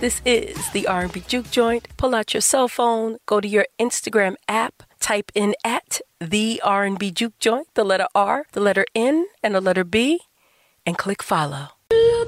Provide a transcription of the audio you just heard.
This is the R&B Juke Joint. Pull out your cell phone, go to your Instagram app, type in at the R&B Juke Joint, the letter R, the letter N, and the letter B, and click follow.